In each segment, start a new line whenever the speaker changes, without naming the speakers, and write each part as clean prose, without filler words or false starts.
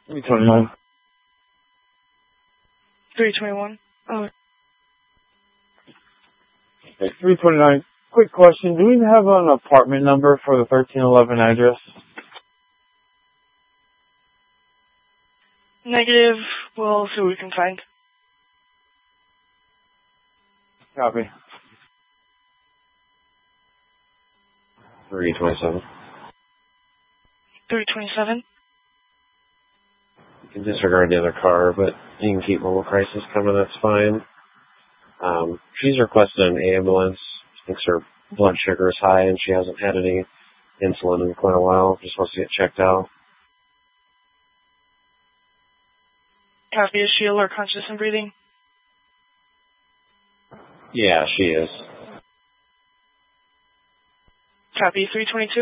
329.
321.
Okay, 329. Quick question. Do we have an apartment number for the 1311 address?
Negative. We'll see what we can find.
Copy.
327.
327.
You can disregard the other car, but you can keep mobile crisis coming, that's fine. She's requested an ambulance. Thinks her blood sugar is high and she hasn't had any insulin in quite a while. Just wants to get checked out.
Copy. Is she alert, conscious, and breathing?
Yeah, she is.
Copy. 322.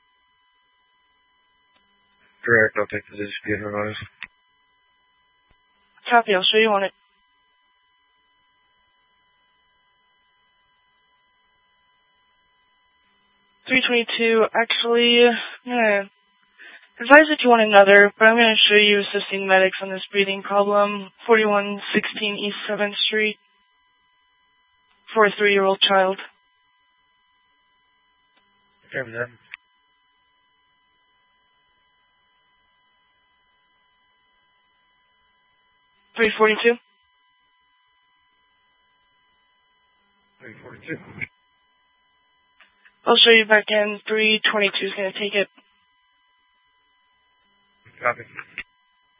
Correct, I'll take the dispute notice.
Copy. I'll show you on it. 322. Actually, I'm gonna advise if you want another, but I'm gonna show you assisting medics on this breathing problem. 4116 East 7th Street for a 3-year-old child.
Okay, then.
342.
342.
I'll show you back in. 322 is gonna take it.
Copy.